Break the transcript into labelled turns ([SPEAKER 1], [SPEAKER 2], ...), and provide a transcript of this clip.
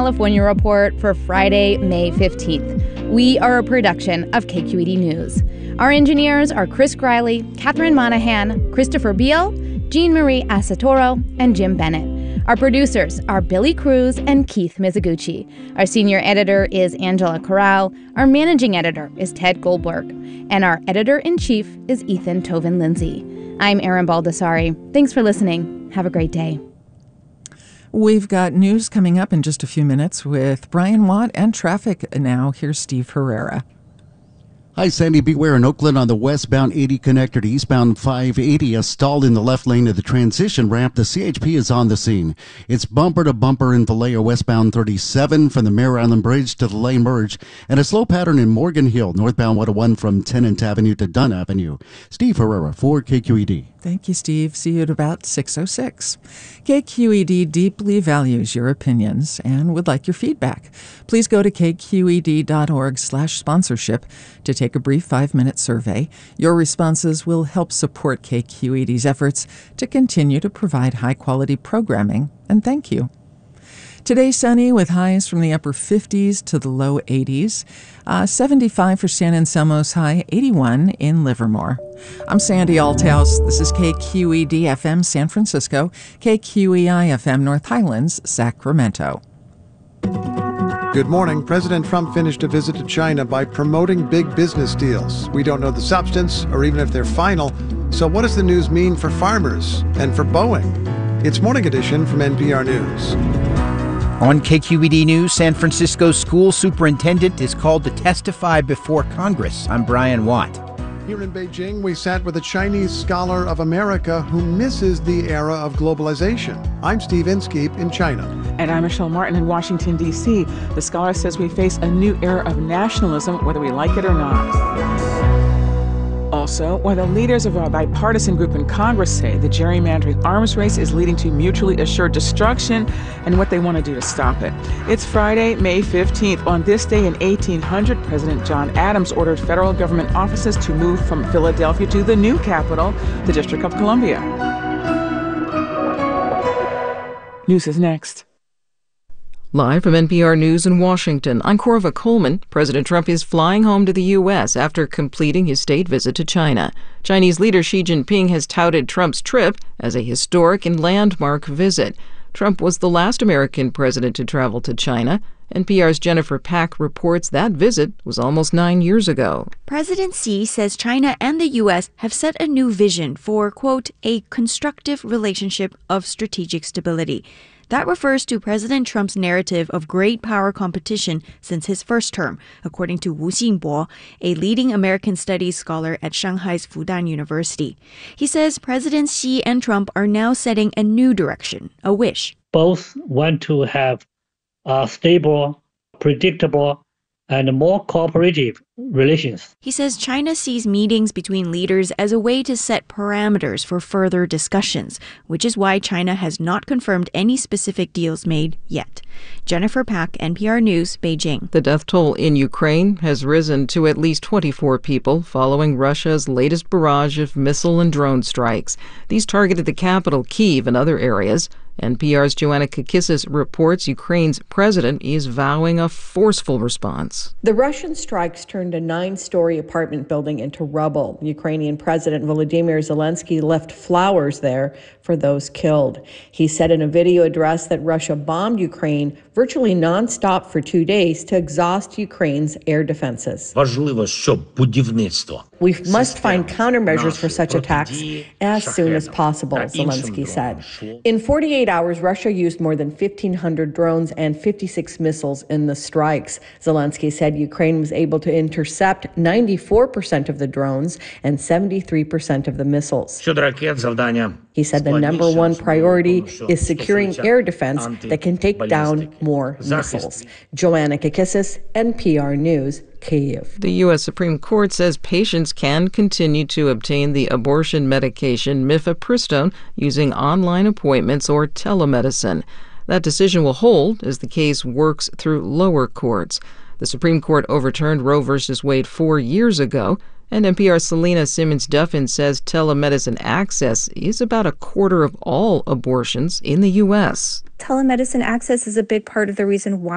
[SPEAKER 1] California Report for Friday, May 15th. We are a production of KQED News. Our engineers are Chris Griley, Catherine Monahan, Christopher Beal, Jean Marie Asatoro, and Jim Bennett. Our producers are Billy Cruz and Keith Mizuguchi. Our senior editor is Angela Corral. Our managing editor is Ted Goldberg. And our editor-in-chief is Ethan Toven-Lindsay. I'm Erin Baldessari. Thanks for listening. Have a great day.
[SPEAKER 2] We've got news coming up in just a few minutes with Brian Watt and traffic now. Here's Steve Herrera.
[SPEAKER 3] Hi, Sandy. Beware in Oakland on the westbound 80 connector to eastbound 580. A stall in the left lane of the transition ramp. The CHP is on the scene. It's bumper to bumper in Vallejo westbound 37 from the Mare Island Bridge to the lane merge. And a slow pattern in Morgan Hill, northbound 101 from Tennant Avenue to Dunn Avenue. Steve Herrera for KQED.
[SPEAKER 2] Thank you, Steve. See you at about 6:06. KQED deeply values your opinions and would like your feedback. Please go to kqed.org/sponsorship to take a brief 5-minute survey. Your responses will help support KQED's efforts to continue to provide high-quality programming, and thank you. Today, sunny with highs from the upper 50s to the low 80s. 75 for San Anselmo's high, 81 in Livermore. I'm Sandy Althouse. This is KQED FM San Francisco, KQEI FM North Highlands, Sacramento.
[SPEAKER 4] Good morning. President Trump finished a visit to China by promoting big business deals. We don't know the substance or even if they're final. So what does the news mean for farmers and for Boeing? It's Morning Edition from NPR News.
[SPEAKER 5] On KQED News, San Francisco school superintendent is called to testify before Congress. I'm Brian Watt.
[SPEAKER 4] Here in Beijing, we sat with a Chinese scholar of America who misses the era of globalization. I'm Steve Inskeep in China.
[SPEAKER 6] And I'm Michelle Martin in Washington, D.C. The scholar says we face a new era of nationalism, whether we like it or not. Also, while the leaders of a bipartisan group in Congress say the gerrymandering arms race is leading to mutually assured destruction and what they want to do to stop it. It's Friday, May 15th. On this day in 1800, President John Adams ordered federal government offices to move from Philadelphia to the new capital, the District of Columbia. News is next.
[SPEAKER 7] Live from NPR News in Washington, I'm Corva Coleman. President Trump is flying home to the U.S. after completing his state visit to China. Chinese leader Xi Jinping has touted Trump's trip as a historic and landmark visit. Trump was the last American president to travel to China. NPR's Jennifer Pack reports that visit was almost 9 years ago.
[SPEAKER 8] President Xi says China and the U.S. have set a new vision for, quote, a constructive relationship of strategic stability. That refers to President Trump's narrative of great power competition since his first term, according to Wu Xingbo, a leading American studies scholar at Shanghai's Fudan University. He says Presidents Xi and Trump are now setting a new direction, a wish.
[SPEAKER 9] Both want to have stable, predictable, and more cooperative relations.
[SPEAKER 8] He says China sees meetings between leaders as a way to set parameters for further discussions, which is why China has not confirmed any specific deals made yet. Jennifer Pack, NPR News, Beijing.
[SPEAKER 7] The death toll in Ukraine has risen to at least 24 people following Russia's latest barrage of missile and drone strikes. These targeted the capital, Kyiv, and other areas. NPR's Joanna Kakissis reports Ukraine's president is vowing a forceful response.
[SPEAKER 10] The Russian strikes turned a 9-story apartment building into rubble. Ukrainian President Volodymyr Zelensky left flowers there for those killed. He said in a video address that Russia bombed Ukraine virtually nonstop for 2 days to exhaust Ukraine's air defenses. We must find countermeasures for such attacks as soon as possible, Zelensky said. In 48 hours, Russia used more than 1,500 drones and 56 missiles in the strikes. Zelensky said Ukraine was able to intercept 94% of the drones and 73% of the missiles. He said the number one priority is securing air defense that can take down more missiles. Joanna Kakissis, NPR News, Kyiv.
[SPEAKER 7] The U.S. Supreme Court says patients can continue to obtain the abortion medication mifepristone using online appointments or telemedicine. That decision will hold as the case works through lower courts. The Supreme Court overturned Roe v. Wade 4 years ago, and NPR's Selena Simmons-Duffin says telemedicine access is about a quarter of all abortions in the U.S.
[SPEAKER 11] Telemedicine access is a big part of the reason why